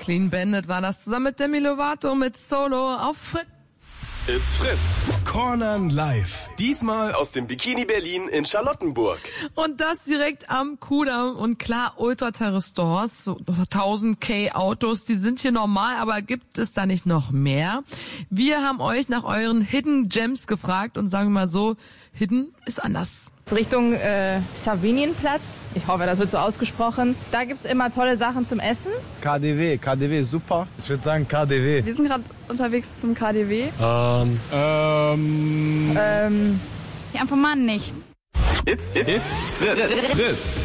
Clean Bandit war das zusammen mit Demi Lovato mit Solo auf Fritz. It's Fritz. Cornern live. Diesmal aus dem Bikini Berlin in Charlottenburg. Und das direkt am Kudamm. Und klar, Ultraterror-Stores, so 1000k Autos, die sind hier normal, aber gibt es da nicht noch mehr? Wir haben euch nach euren Hidden Gems gefragt und sagen wir mal so, Hidden ist anders. Richtung Savinienplatz. Ich hoffe, das wird so ausgesprochen. Da gibt's immer tolle Sachen zum Essen. KaDeWe, super. Ich würde sagen KaDeWe. Wir sind gerade unterwegs zum KaDeWe. Ja, einfach mal nichts. It's Fritz.